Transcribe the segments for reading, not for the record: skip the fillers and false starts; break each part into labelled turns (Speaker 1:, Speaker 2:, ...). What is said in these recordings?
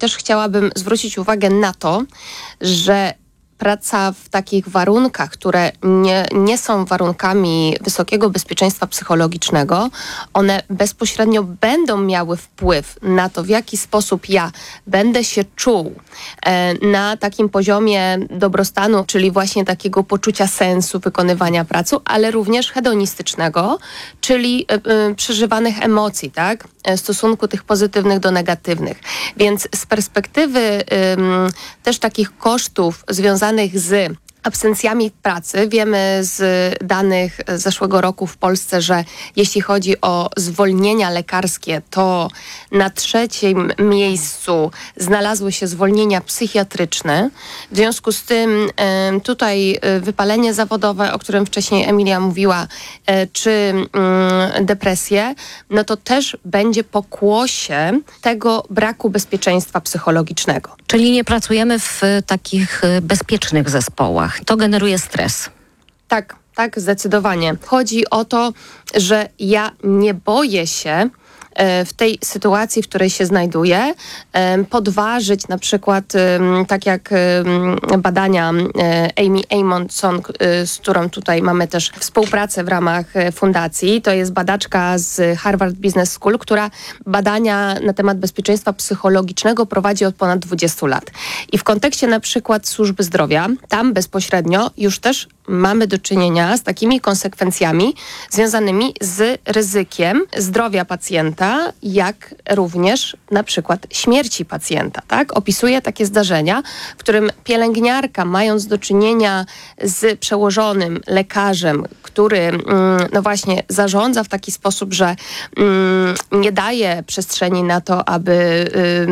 Speaker 1: też chciałabym zwrócić uwagę na to, że praca w takich warunkach, które nie są warunkami wysokiego bezpieczeństwa psychologicznego, one bezpośrednio będą miały wpływ na to, w jaki sposób ja będę się czuł na takim poziomie dobrostanu, czyli właśnie takiego poczucia sensu wykonywania pracy, ale również hedonistycznego, czyli przeżywanych emocji, tak? W stosunku tych pozytywnych do negatywnych. Więc z perspektywy też takich kosztów związanych z absencjami pracy. Wiemy z danych z zeszłego roku w Polsce, że jeśli chodzi o zwolnienia lekarskie, to na 3. miejscu znalazły się zwolnienia psychiatryczne. W związku z tym tutaj wypalenie zawodowe, o którym wcześniej Emilia mówiła, czy depresje, no to też będzie pokłosie tego braku bezpieczeństwa psychologicznego.
Speaker 2: Czyli nie pracujemy w takich bezpiecznych zespołach. To generuje stres.
Speaker 1: Tak, zdecydowanie. Chodzi o to, że ja nie boję się w tej sytuacji, w której się znajduję, podważyć na przykład, tak jak badania Amy Amundson, z którą tutaj mamy też współpracę w ramach fundacji. To jest badaczka z Harvard Business School, która badania na temat bezpieczeństwa psychologicznego prowadzi od ponad 20 lat. I w kontekście na przykład służby zdrowia, tam bezpośrednio już też mamy do czynienia z takimi konsekwencjami związanymi z ryzykiem zdrowia pacjenta, jak również na przykład śmierci pacjenta. Tak? Opisuje takie zdarzenia, w którym pielęgniarka, mając do czynienia z przełożonym lekarzem, który no właśnie zarządza w taki sposób, że nie daje przestrzeni na to, aby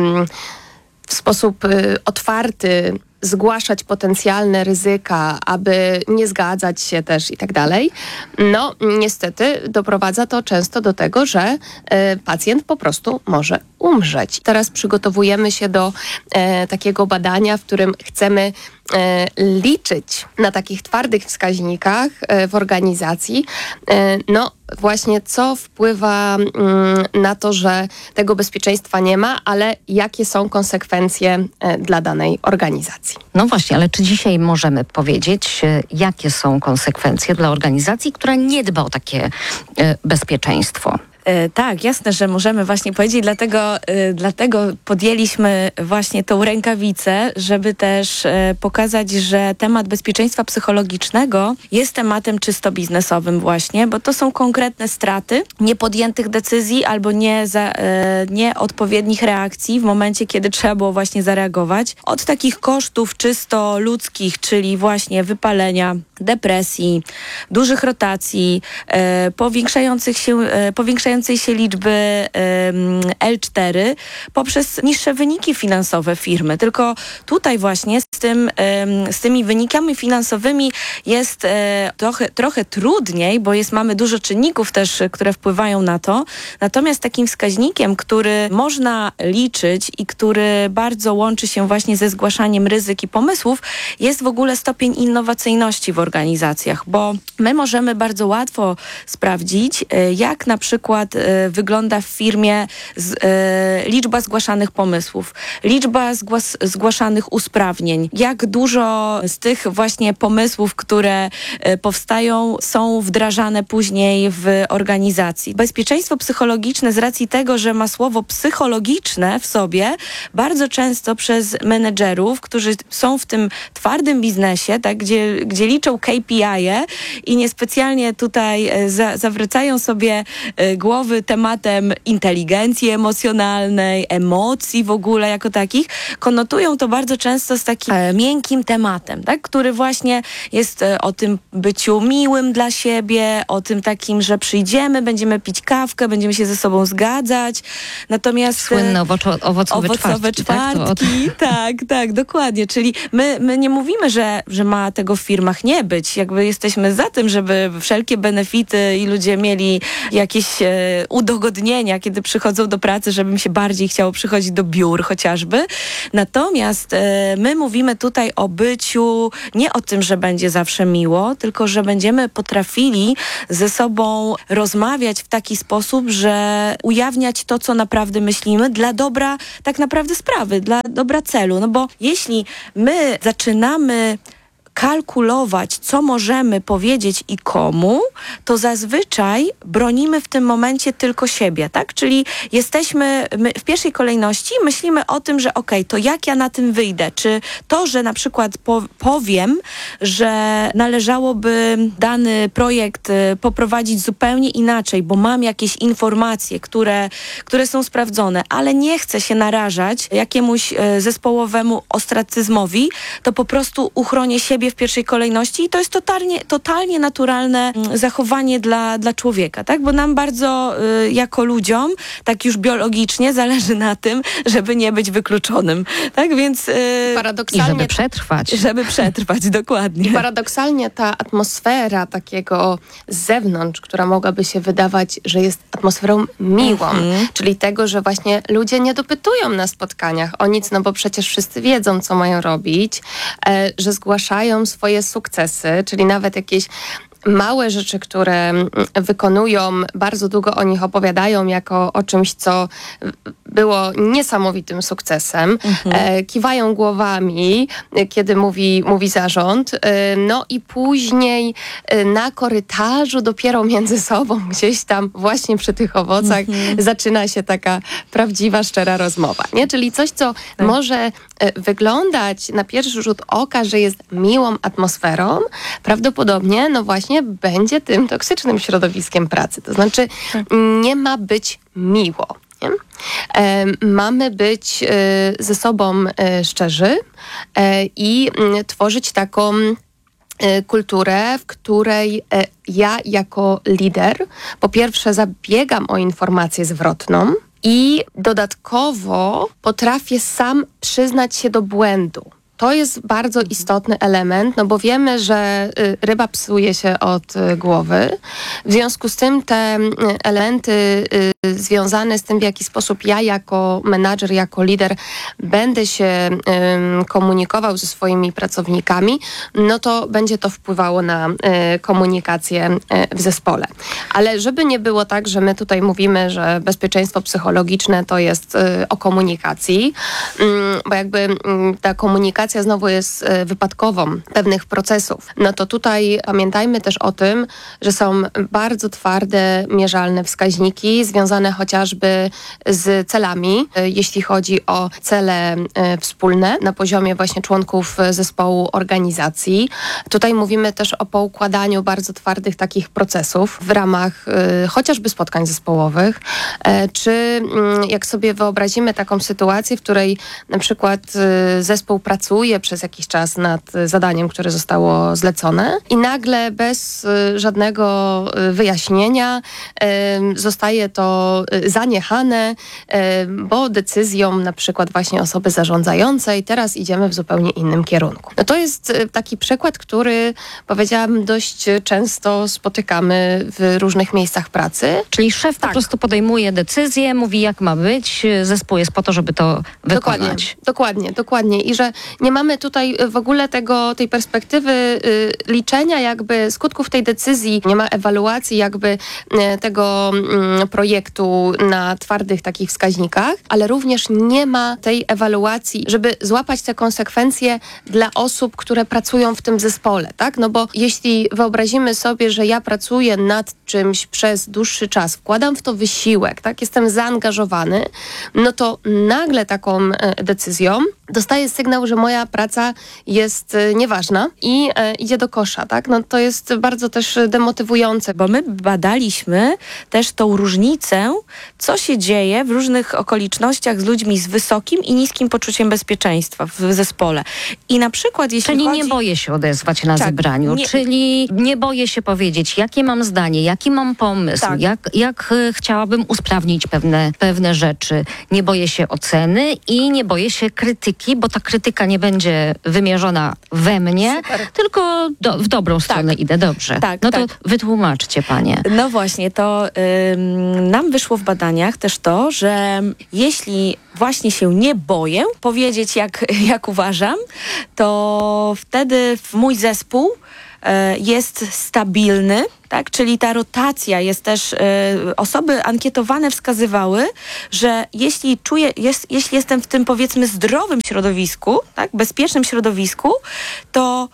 Speaker 1: w sposób otwarty zgłaszać potencjalne ryzyka, aby nie zgadzać się też i tak dalej, no niestety doprowadza to często do tego, że pacjent po prostu może umrzeć. Teraz przygotowujemy się do takiego badania, w którym chcemy liczyć na takich twardych wskaźnikach w organizacji, no właśnie co wpływa na to, że tego bezpieczeństwa nie ma, ale jakie są konsekwencje dla danej organizacji.
Speaker 2: No właśnie, ale czy dzisiaj możemy powiedzieć, jakie są konsekwencje dla organizacji, która nie dba o takie bezpieczeństwo?
Speaker 3: Tak, jasne, że możemy właśnie powiedzieć, dlatego podjęliśmy właśnie tą rękawicę, żeby też pokazać, że temat bezpieczeństwa psychologicznego jest tematem czysto biznesowym właśnie, bo to są konkretne straty niepodjętych decyzji albo nieodpowiednich reakcji w momencie, kiedy trzeba było właśnie zareagować. Od takich kosztów czysto ludzkich, czyli właśnie wypalenia, depresji, dużych rotacji, powiększającej się liczby L4 poprzez niższe wyniki finansowe firmy. Tylko tutaj właśnie z tymi wynikami finansowymi jest trochę trudniej, bo mamy dużo czynników też, które wpływają na to. Natomiast takim wskaźnikiem, który można liczyć i który bardzo łączy się właśnie ze zgłaszaniem ryzyk i pomysłów, jest w ogóle stopień innowacyjności w organizacjach, bo my możemy bardzo łatwo sprawdzić, jak na przykład wygląda w firmie liczba zgłaszanych pomysłów, liczba zgłaszanych usprawnień, jak dużo z tych właśnie pomysłów, które powstają, są wdrażane później w organizacji. Bezpieczeństwo psychologiczne z racji tego, że ma słowo psychologiczne w sobie, bardzo często przez menedżerów, którzy są w tym twardym biznesie, tak, gdzie liczą KPI-e i niespecjalnie tutaj zawracają sobie głowy tematem inteligencji emocjonalnej, emocji w ogóle jako takich, konotują to bardzo często z takim miękkim tematem, tak, który właśnie jest o tym byciu miłym dla siebie, o tym takim, że przyjdziemy, będziemy pić kawkę, będziemy się ze sobą zgadzać. Natomiast
Speaker 2: słynne owocowe
Speaker 3: czwartki. Tak, dokładnie. Czyli my nie mówimy, że ma tego w firmach nie być. Jakby jesteśmy za tym, żeby wszelkie benefity i ludzie mieli udogodnienia, kiedy przychodzą do pracy, żeby im się bardziej chciało przychodzić do biur chociażby. Natomiast my mówimy tutaj o byciu, nie o tym, że będzie zawsze miło, tylko że będziemy potrafili ze sobą rozmawiać w taki sposób, że ujawniać to, co naprawdę myślimy dla dobra tak naprawdę sprawy, dla dobra celu. No bo jeśli my zaczynamy kalkulować, co możemy powiedzieć i komu, to zazwyczaj bronimy w tym momencie tylko siebie, tak? Czyli my w pierwszej kolejności myślimy o tym, że to jak ja na tym wyjdę? Czy to, że na przykład powiem, że należałoby dany projekt poprowadzić zupełnie inaczej, bo mam jakieś informacje, które są sprawdzone, ale nie chcę się narażać jakiemuś zespołowemu ostracyzmowi, to po prostu uchronię siebie w pierwszej kolejności i to jest totalnie naturalne zachowanie dla człowieka, tak? Bo nam bardzo jako ludziom, tak już biologicznie zależy na tym, żeby nie być wykluczonym, tak? Więc
Speaker 1: paradoksalnie,
Speaker 2: i żeby przetrwać.
Speaker 3: Żeby przetrwać, dokładnie.
Speaker 1: I paradoksalnie ta atmosfera takiego z zewnątrz, która mogłaby się wydawać, że jest atmosferą miłą, czyli tego, że właśnie ludzie nie dopytują na spotkaniach o nic, no bo przecież wszyscy wiedzą, co mają robić, że zgłaszają swoje sukcesy, czyli nawet jakieś małe rzeczy, które wykonują, bardzo długo o nich opowiadają jako o czymś, co było niesamowitym sukcesem. Kiwają głowami, kiedy mówi zarząd. No i później na korytarzu dopiero między sobą gdzieś tam właśnie przy tych owocach zaczyna się taka prawdziwa, szczera rozmowa. Nie? Czyli coś, co może wyglądać na pierwszy rzut oka, że jest miłą atmosferą, prawdopodobnie no właśnie będzie tym toksycznym środowiskiem pracy. To znaczy nie ma być miło. Nie? Mamy być ze sobą szczerzy i tworzyć taką kulturę, w której ja jako lider po pierwsze zabiegam o informację zwrotną i dodatkowo potrafię sam przyznać się do błędu. To jest bardzo istotny element, no bo wiemy, że ryba psuje się od głowy. W związku z tym te elementy związane z tym, w jaki sposób ja jako menadżer, jako lider będę się komunikował ze swoimi pracownikami, no to będzie to wpływało na komunikację w zespole. Ale żeby nie było tak, że my tutaj mówimy, że bezpieczeństwo psychologiczne to jest o komunikacji, bo jakby ta komunikacja znowu jest wypadkową pewnych procesów. No to tutaj pamiętajmy też o tym, że są bardzo twarde, mierzalne wskaźniki związane chociażby z celami, jeśli chodzi o cele wspólne na poziomie właśnie członków zespołu organizacji. Tutaj mówimy też o poukładaniu bardzo twardych takich procesów w ramach chociażby spotkań zespołowych, czy jak sobie wyobrazimy taką sytuację, w której na przykład zespół pracuje przez jakiś czas nad zadaniem, które zostało zlecone i nagle bez żadnego wyjaśnienia zostaje to zaniechane, bo decyzją na przykład właśnie osoby zarządzającej teraz idziemy w zupełnie innym kierunku. No to jest taki przykład, który powiedziałam dość często spotykamy w różnych miejscach pracy.
Speaker 2: Czyli szef po prostu podejmuje decyzję, mówi jak ma być, zespół jest po to, żeby to wykonać.
Speaker 1: Dokładnie. I że nie mamy tutaj w ogóle tej perspektywy liczenia jakby skutków tej decyzji, nie ma ewaluacji jakby tego projektu na twardych takich wskaźnikach, ale również nie ma tej ewaluacji, żeby złapać te konsekwencje dla osób, które pracują w tym zespole, tak? No bo jeśli wyobrazimy sobie, że ja pracuję nad czymś przez dłuższy czas, wkładam w to wysiłek, tak? Jestem zaangażowany, no to nagle taką decyzją dostaję sygnał, że moja praca jest nieważna i idzie do kosza, tak? No to jest bardzo też demotywujące.
Speaker 3: Bo my badaliśmy też tą różnicę, co się dzieje w różnych okolicznościach z ludźmi z wysokim i niskim poczuciem bezpieczeństwa w zespole. I na przykład jeśli
Speaker 2: Czyli nie boję się odezwać na zebraniu, czyli nie boję się powiedzieć, jakie mam zdanie, jaki mam pomysł, jak chciałabym usprawnić pewne rzeczy. Nie boję się oceny i nie boję się krytyki. krytyki, bo ta krytyka nie będzie wymierzona we mnie, tylko w dobrą stronę idę. Dobrze.
Speaker 3: Tak,
Speaker 2: no to
Speaker 3: tak.
Speaker 2: wytłumaczcie, panie.
Speaker 3: No właśnie, to nam wyszło w badaniach też to, że jeśli właśnie się nie boję powiedzieć, jak uważam, to wtedy mój zespół jest stabilny, tak? Czyli ta rotacja jest też, osoby ankietowane wskazywały, że jeśli jeśli jestem w tym, powiedzmy, zdrowym środowisku, tak? Bezpiecznym środowisku, to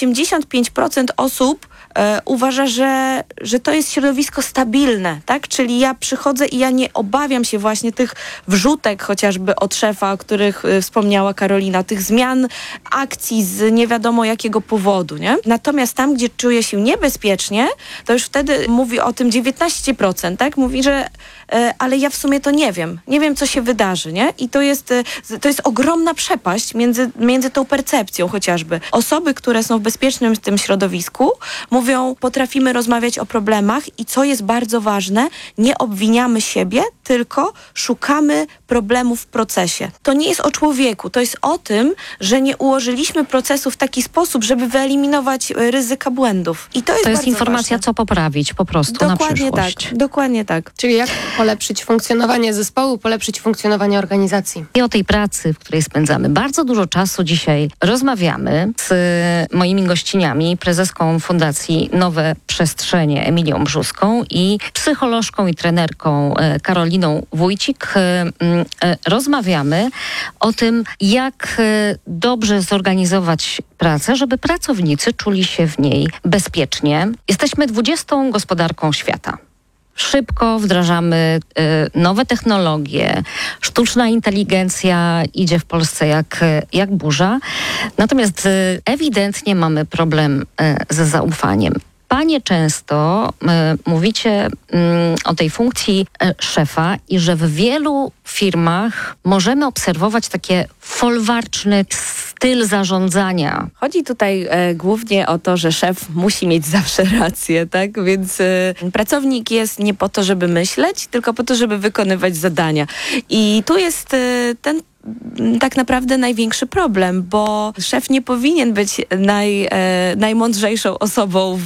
Speaker 3: 85% osób uważa, że to jest środowisko stabilne, tak? Czyli ja przychodzę i ja nie obawiam się właśnie tych wrzutek chociażby od szefa, o których wspomniała Karolina, tych zmian akcji z nie wiadomo jakiego powodu, nie? Natomiast tam, gdzie czuję się niebezpiecznie, to już wtedy mówi o tym 19%, tak? Mówi, że ale ja w sumie to nie wiem. Nie wiem, co się wydarzy, nie? I to jest ogromna przepaść między tą percepcją chociażby. Osoby, które są w bezpiecznym tym środowisku, mówią, potrafimy rozmawiać o problemach i co jest bardzo ważne, nie obwiniamy siebie, tylko szukamy problemów w procesie. To nie jest o człowieku, to jest o tym, że nie ułożyliśmy procesu w taki sposób, żeby wyeliminować ryzyka błędów. I to jest bardzo
Speaker 2: informacja,
Speaker 3: ważne.
Speaker 2: co poprawić po prostu
Speaker 3: Dokładnie
Speaker 2: na przyszłość.
Speaker 3: tak, dokładnie tak.
Speaker 1: Czyli jak polepszyć funkcjonowanie zespołu, polepszyć funkcjonowanie organizacji.
Speaker 2: I o tej pracy, w której spędzamy bardzo dużo czasu dzisiaj rozmawiamy z moimi gościniami, prezeską Fundacji Nowe Przestrzenie Emilią Brzuską i psycholożką i trenerką Karoliną Wójcik. Rozmawiamy o tym, jak dobrze zorganizować pracę, żeby pracownicy czuli się w niej bezpiecznie. Jesteśmy 20. gospodarką świata. Szybko wdrażamy nowe technologie. Sztuczna inteligencja idzie w Polsce jak burza. Natomiast ewidentnie mamy problem ze zaufaniem. Panie często mówicie o tej funkcji szefa i że w wielu firmach możemy obserwować takie folwarczny styl zarządzania.
Speaker 3: Chodzi tutaj głównie o to, że szef musi mieć zawsze rację, tak? Więc pracownik jest nie po to, żeby myśleć, tylko po to, żeby wykonywać zadania. I tu jest ten tak naprawdę największy problem, bo szef nie powinien być najmądrzejszą osobą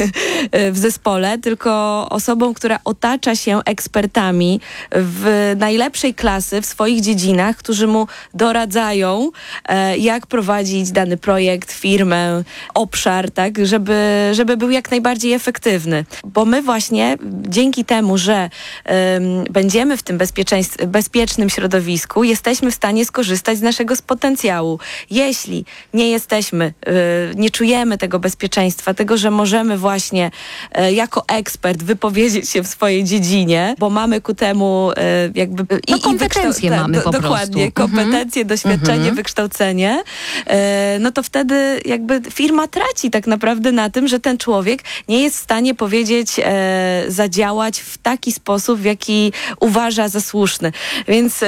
Speaker 3: w zespole, tylko osobą, która otacza się ekspertami w najlepszej klasy w swoich dziedzinach, którzy mu doradzają, jak prowadzić dany projekt, firmę, obszar, tak, żeby był jak najbardziej efektywny. Bo my właśnie dzięki temu, że będziemy w tym bezpiecznym środowisku, jesteśmy w stanie skorzystać z naszego potencjału. Jeśli nie jesteśmy, nie czujemy tego bezpieczeństwa, tego, że możemy właśnie jako ekspert wypowiedzieć się w swojej dziedzinie, bo mamy ku temu jakby...
Speaker 2: kompetencje mamy po
Speaker 3: dokładnie,
Speaker 2: prostu.
Speaker 3: kompetencje, doświadczenie, wykształcenie, no to wtedy jakby firma traci tak naprawdę na tym, że ten człowiek nie jest w stanie powiedzieć, zadziałać w taki sposób, w jaki uważa za słuszny. Więc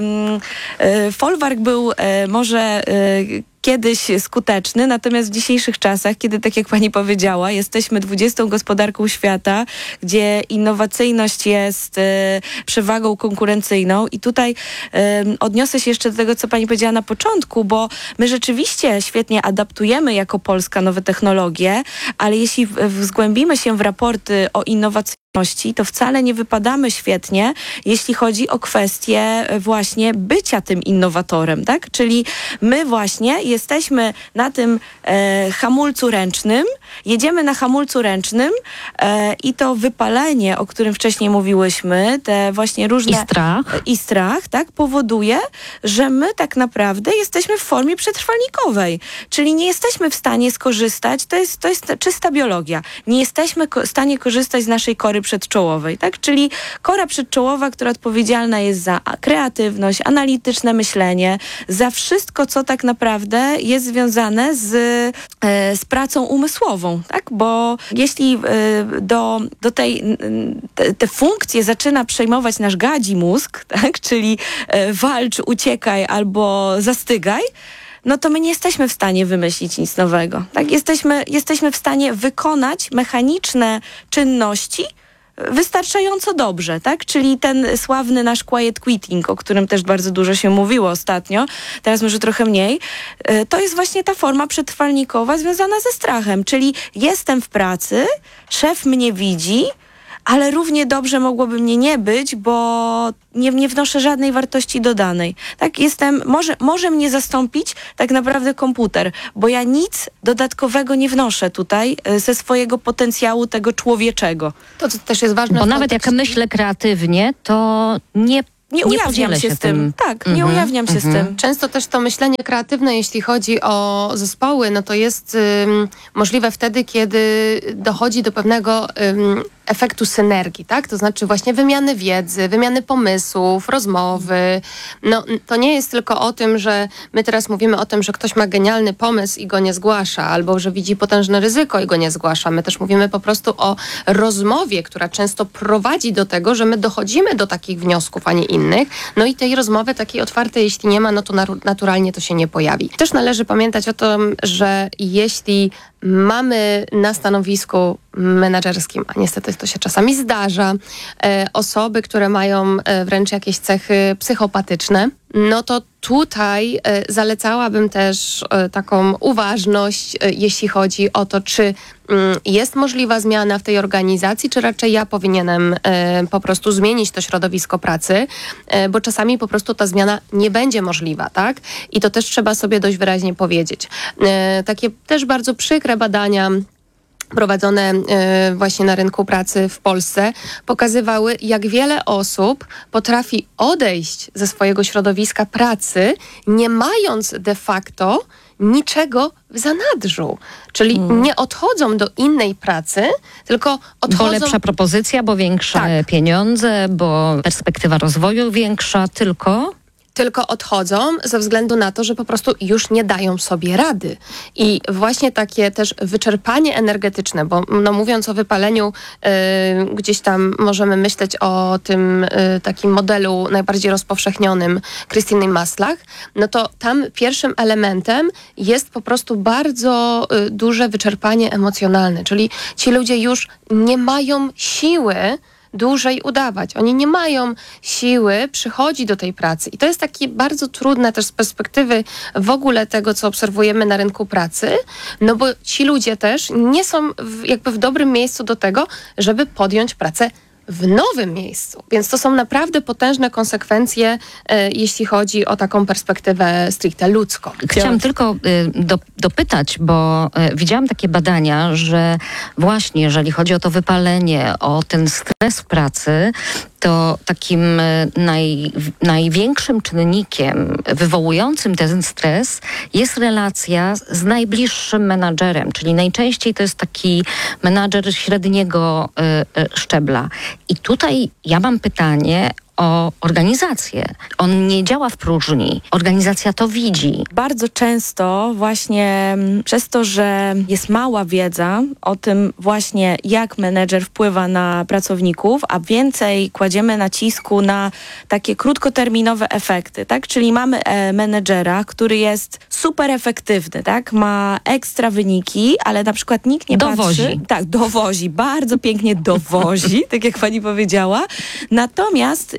Speaker 3: folwark był może kiedyś skuteczny, natomiast w dzisiejszych czasach, kiedy, tak jak pani powiedziała, jesteśmy 20. gospodarką świata, gdzie innowacyjność jest przewagą konkurencyjną i tutaj odniosę się jeszcze do tego, co pani powiedziała na początku, bo my rzeczywiście świetnie adaptujemy jako Polska nowe technologie, ale jeśli zgłębimy się w raporty o innowacyjności, to wcale nie wypadamy świetnie, jeśli chodzi o kwestię właśnie bycia tym innowatorem, tak? Czyli my właśnie jesteśmy na tym hamulcu ręcznym, jedziemy na hamulcu ręcznym i to wypalenie, o którym wcześniej mówiłyśmy, te właśnie różne... I strach, tak? Powoduje, że my tak naprawdę jesteśmy w formie przetrwalnikowej. Czyli nie jesteśmy w stanie skorzystać, to jest czysta biologia, nie jesteśmy w stanie korzystać z naszej kory przedczołowej, tak? Czyli kora przedczołowa, która odpowiedzialna jest za kreatywność, analityczne myślenie, za wszystko, co tak naprawdę jest związane z pracą umysłową, tak? Bo jeśli te funkcje zaczyna przejmować nasz gadzi mózg, tak? Czyli walcz, uciekaj albo zastygaj, no to my nie jesteśmy w stanie wymyślić nic nowego. Tak? Jesteśmy w stanie wykonać mechaniczne czynności wystarczająco dobrze, tak? Czyli ten sławny nasz quiet quitting, o którym też bardzo dużo się mówiło ostatnio, teraz może trochę mniej, to jest właśnie ta forma przetrwalnikowa związana ze strachem, czyli jestem w pracy, szef mnie widzi, ale równie dobrze mogłoby mnie nie być, bo nie wnoszę żadnej wartości dodanej. Tak, może mnie zastąpić tak naprawdę komputer, bo ja nic dodatkowego nie wnoszę tutaj ze swojego potencjału tego człowieczego.
Speaker 1: To co też jest ważne.
Speaker 2: Bo nawet jak myślę kreatywnie, to nie
Speaker 3: ujawniam się z tym. Tak, nie ujawniam się z tym.
Speaker 1: Często też to myślenie kreatywne, jeśli chodzi o zespoły, no to jest możliwe wtedy, kiedy dochodzi do pewnego efektu synergii, tak? To znaczy właśnie wymiany wiedzy, wymiany pomysłów, rozmowy. No, to nie jest tylko o tym, że my teraz mówimy o tym, że ktoś ma genialny pomysł i go nie zgłasza, albo że widzi potężne ryzyko i go nie zgłasza. My też mówimy po prostu o rozmowie, która często prowadzi do tego, że my dochodzimy do takich wniosków, a nie innych. No i tej rozmowy takiej otwartej, jeśli nie ma, no to naturalnie to się nie pojawi. Też należy pamiętać o tym, że jeśli mamy na stanowisku menedżerskim, a niestety to się czasami zdarza, osoby, które mają wręcz jakieś cechy psychopatyczne, no to tutaj zalecałabym też taką uważność, jeśli chodzi o to, czy jest możliwa zmiana w tej organizacji, czy raczej ja powinienem po prostu zmienić to środowisko pracy, bo czasami po prostu ta zmiana nie będzie możliwa, tak? I to też trzeba sobie dość wyraźnie powiedzieć. Takie też bardzo przykre badania prowadzone właśnie na rynku pracy w Polsce pokazywały, jak wiele osób potrafi odejść ze swojego środowiska pracy, nie mając de facto niczego w zanadrzu. Czyli nie odchodzą do innej pracy, tylko odchodzą...
Speaker 2: Bo lepsza propozycja, bo większe pieniądze, bo perspektywa rozwoju większa, tylko
Speaker 1: odchodzą ze względu na to, że po prostu już nie dają sobie rady. I właśnie takie też wyczerpanie energetyczne, bo no mówiąc o wypaleniu, gdzieś tam możemy myśleć o tym takim modelu najbardziej rozpowszechnionym Krystyny Maslach, no to tam pierwszym elementem jest po prostu bardzo duże wyczerpanie emocjonalne, czyli ci ludzie już nie mają siły dłużej udawać. Oni nie mają siły przychodzić do tej pracy. I to jest takie bardzo trudne też z perspektywy w ogóle tego, co obserwujemy na rynku pracy, no bo ci ludzie też nie są jakby w dobrym miejscu do tego, żeby podjąć pracę w nowym miejscu. Więc to są naprawdę potężne konsekwencje, jeśli chodzi o taką perspektywę stricte ludzką.
Speaker 2: Chciałam tylko dopytać, bo widziałam takie badania, że właśnie jeżeli chodzi o to wypalenie, o ten stres w pracy, to takim największym czynnikiem wywołującym ten stres jest relacja z najbliższym menadżerem, czyli najczęściej to jest taki menadżer średniego szczebla. I tutaj ja mam pytanie o organizację. On nie działa w próżni. Organizacja to widzi.
Speaker 3: Bardzo często właśnie przez to, że jest mała wiedza o tym właśnie, jak menedżer wpływa na pracowników, a więcej kładziemy nacisku na takie krótkoterminowe efekty, tak? Czyli mamy menedżera, który jest super efektywny, tak? Ma ekstra wyniki, ale na przykład nikt nie patrzy. Tak, dowozi. Bardzo pięknie dowozi, tak jak pani powiedziała. Natomiast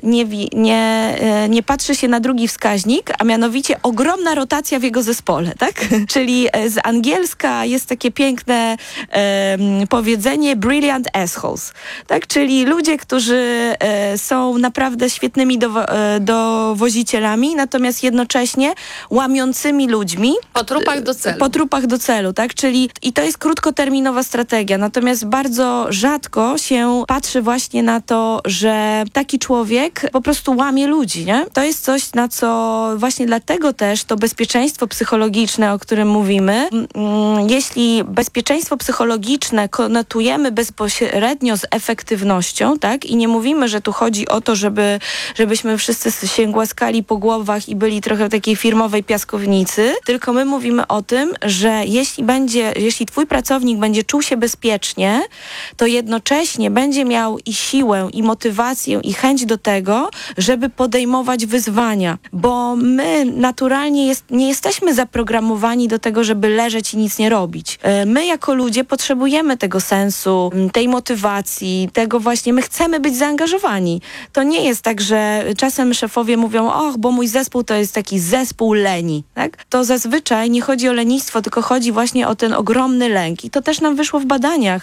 Speaker 3: nie patrzy się na drugi wskaźnik, a mianowicie ogromna rotacja w jego zespole, tak? Czyli z angielska jest takie piękne powiedzenie brilliant assholes, tak? Czyli ludzie, którzy są naprawdę świetnymi dowozicielami, natomiast jednocześnie łamiącymi ludźmi.
Speaker 1: Po trupach do celu.
Speaker 3: Po trupach do celu, tak? Czyli i to jest krótkoterminowa strategia, natomiast bardzo rzadko się patrzy właśnie na to, że taki człowiek po prostu łamie ludzi, nie? To jest coś, na co właśnie dlatego też to bezpieczeństwo psychologiczne, o którym mówimy, jeśli bezpieczeństwo psychologiczne konotujemy bezpośrednio z efektywnością, tak? I nie mówimy, że tu chodzi o to, żebyśmy wszyscy się głaskali po głowach i byli trochę w takiej firmowej piaskownicy, tylko my mówimy o tym, że jeśli twój pracownik będzie czuł się bezpiecznie, to jednocześnie będzie miał i siłę, i motywację, i chęć do tego, tego, żeby podejmować wyzwania, bo my naturalnie nie jesteśmy zaprogramowani do tego, żeby leżeć i nic nie robić. My jako ludzie potrzebujemy tego sensu, tej motywacji, tego właśnie, my chcemy być zaangażowani. To nie jest tak, że czasem szefowie mówią, bo mój zespół to jest taki zespół leni, tak? To zazwyczaj nie chodzi o lenistwo, tylko chodzi właśnie o ten ogromny lęk. I to też nam wyszło w badaniach.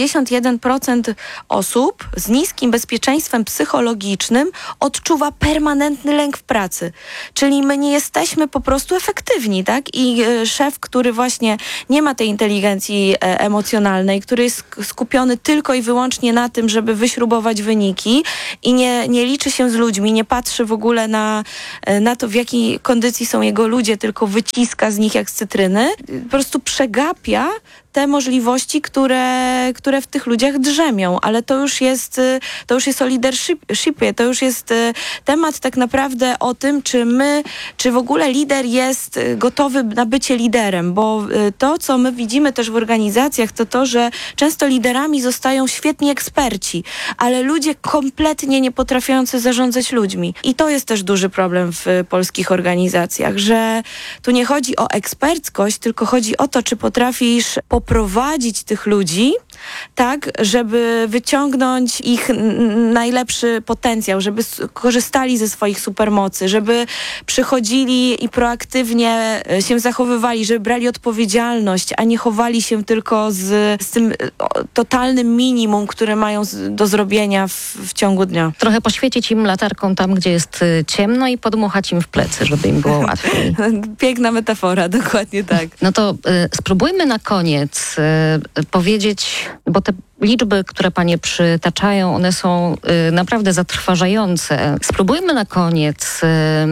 Speaker 3: 71% osób z niskim bezpieczeństwem psychologicznym odczuwa permanentny lęk w pracy. Czyli my nie jesteśmy po prostu efektywni, tak? I szef, który właśnie nie ma tej inteligencji emocjonalnej, który jest skupiony tylko i wyłącznie na tym, żeby wyśrubować wyniki i nie liczy się z ludźmi, nie patrzy w ogóle na to, w jakiej kondycji są jego ludzie, tylko wyciska z nich jak z cytryny, po prostu przegapia te możliwości, które w tych ludziach drzemią, ale to już jest o leadershipie, to już jest temat tak naprawdę o tym, czy w ogóle lider jest gotowy na bycie liderem, bo to, co my widzimy też w organizacjach, to, że często liderami zostają świetni eksperci, ale ludzie kompletnie nie potrafiący zarządzać ludźmi. I to jest też duży problem w polskich organizacjach, że tu nie chodzi o eksperckość, tylko chodzi o to, czy potrafisz poprowadzić tych ludzi tak, żeby wyciągnąć ich najlepszy potencjał, żeby korzystali ze swoich supermocy, żeby przychodzili i proaktywnie się zachowywali, żeby brali odpowiedzialność, a nie chowali się tylko z tym totalnym minimum, które mają do zrobienia w ciągu dnia.
Speaker 2: Trochę poświecić im latarką tam, gdzie jest ciemno i podmuchać im w plecy, żeby im było łatwiej.
Speaker 3: Piękna metafora, dokładnie tak.
Speaker 2: No to spróbujmy na koniec powiedzieć, bo te liczby, które panie przytaczają, one są naprawdę zatrważające. Spróbujmy na koniec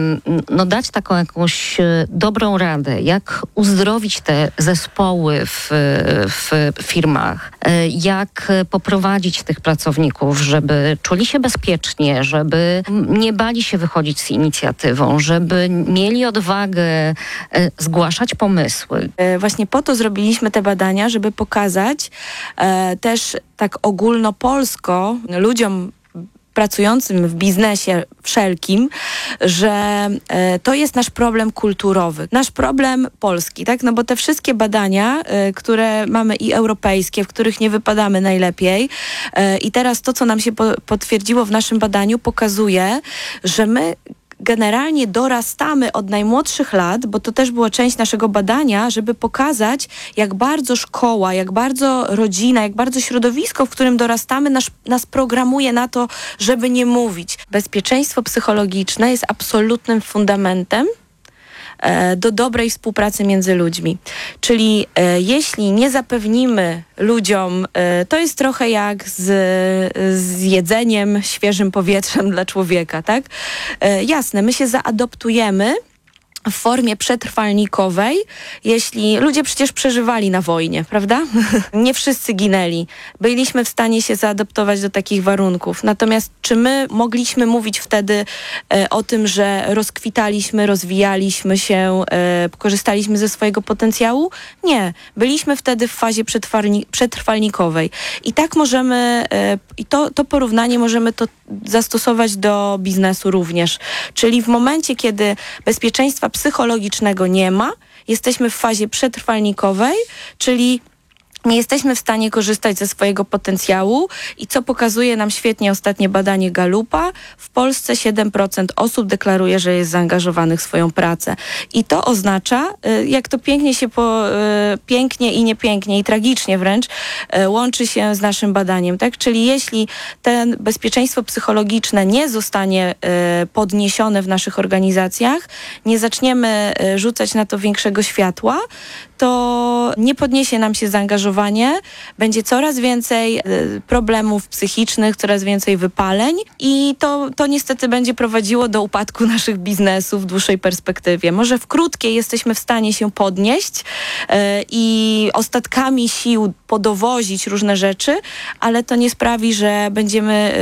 Speaker 2: dać taką jakąś dobrą radę, jak uzdrowić te zespoły w firmach, jak poprowadzić tych pracowników, żeby czuli się bezpiecznie, żeby nie bali się wychodzić z inicjatywą, żeby mieli odwagę zgłaszać pomysły.
Speaker 3: Właśnie po to zrobiliśmy te badania, żeby pokazać też tak ogólnopolsko ludziom pracującym w biznesie wszelkim, że to jest nasz problem kulturowy, nasz problem polski, tak? No bo te wszystkie badania, które mamy i europejskie, w których nie wypadamy najlepiej i teraz to, co nam się potwierdziło w naszym badaniu, pokazuje, że my generalnie dorastamy od najmłodszych lat, bo to też była część naszego badania, żeby pokazać, jak bardzo szkoła, jak bardzo rodzina, jak bardzo środowisko, w którym dorastamy, nas programuje na to, żeby nie mówić. Bezpieczeństwo psychologiczne jest absolutnym fundamentem do dobrej współpracy między ludźmi. Czyli jeśli nie zapewnimy ludziom, to jest trochę jak z jedzeniem, świeżym powietrzem dla człowieka, tak? Jasne, my się zaadoptujemy w formie przetrwalnikowej, jeśli ludzie przecież przeżywali na wojnie, prawda? Nie wszyscy ginęli. Byliśmy w stanie się zaadoptować do takich warunków. Natomiast czy my mogliśmy mówić wtedy o tym, że rozkwitaliśmy, rozwijaliśmy się, korzystaliśmy ze swojego potencjału? Nie. Byliśmy wtedy w fazie przetrwalnikowej. I tak możemy, i to porównanie możemy to zastosować do biznesu również. Czyli w momencie, kiedy bezpieczeństwa psychologicznego nie ma, jesteśmy w fazie przetrwalnikowej, czyli nie jesteśmy w stanie korzystać ze swojego potencjału i co pokazuje nam świetnie ostatnie badanie Gallupa, w Polsce 7% osób deklaruje, że jest zaangażowanych w swoją pracę. I to oznacza, jak to pięknie i niepięknie i tragicznie wręcz łączy się z naszym badaniem, tak? Czyli jeśli ten bezpieczeństwo psychologiczne nie zostanie podniesione w naszych organizacjach, nie zaczniemy rzucać na to większego światła, to nie podniesie nam się zaangażowanie, będzie coraz więcej problemów psychicznych, coraz więcej wypaleń i to niestety będzie prowadziło do upadku naszych biznesów w dłuższej perspektywie. Może w krótkiej jesteśmy w stanie się podnieść i ostatkami sił podowozić różne rzeczy, ale to nie sprawi, że będziemy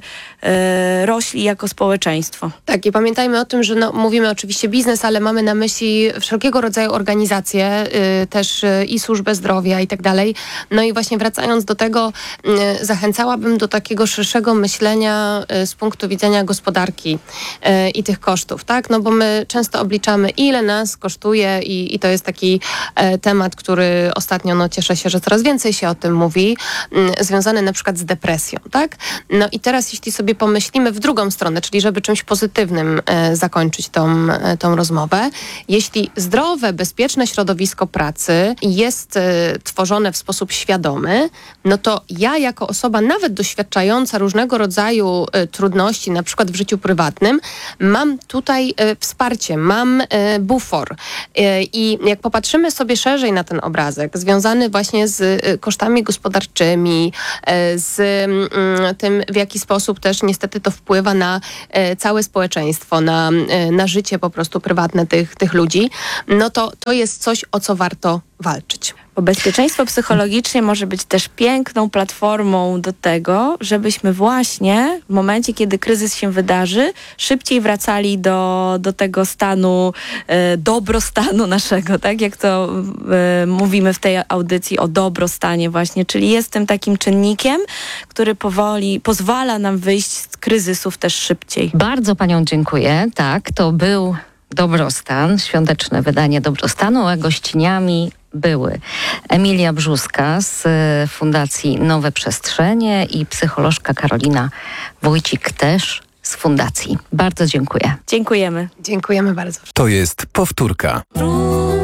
Speaker 3: rośli jako społeczeństwo.
Speaker 1: Tak, i pamiętajmy o tym, że mówimy oczywiście biznes, ale mamy na myśli wszelkiego rodzaju organizacje też i służbę zdrowia i tak dalej. No i właśnie wracając do tego, zachęcałabym do takiego szerszego myślenia z punktu widzenia gospodarki i tych kosztów, tak? No bo my często obliczamy, ile nas kosztuje i to jest taki temat, który ostatnio, no cieszę się, że coraz więcej się o tym mówi, związany na przykład z depresją, tak? No i teraz jeśli sobie pomyślimy w drugą stronę, czyli żeby czymś pozytywnym zakończyć tą rozmowę, jeśli zdrowe, bezpieczne środowisko pracy jest tworzone w sposób świadomy, no to ja jako osoba nawet doświadczająca różnego rodzaju trudności, na przykład w życiu prywatnym, mam tutaj wsparcie, mam bufor. I jak popatrzymy sobie szerzej na ten obrazek, związany właśnie z kosztami gospodarczymi, z tym, w jaki sposób też niestety to wpływa na całe społeczeństwo, na życie po prostu prywatne tych ludzi, no to jest coś, o co warto walczyć.
Speaker 3: Bo bezpieczeństwo psychologicznie może być też piękną platformą do tego, żebyśmy właśnie w momencie, kiedy kryzys się wydarzy, szybciej wracali do tego stanu, dobrostanu naszego, tak jak to mówimy w tej audycji o dobrostanie właśnie, czyli jest tym takim czynnikiem, który powoli pozwala nam wyjść z kryzysów też szybciej.
Speaker 2: Bardzo panią dziękuję. Tak, to był Dobrostan, świąteczne wydanie Dobrostanu, a gościniami były Emilia Brzuska z Fundacji Nowe Przestrzenie i psycholożka Karolina Wójcik też z Fundacji. Bardzo dziękuję.
Speaker 3: Dziękujemy.
Speaker 1: Dziękujemy bardzo.
Speaker 4: To jest powtórka.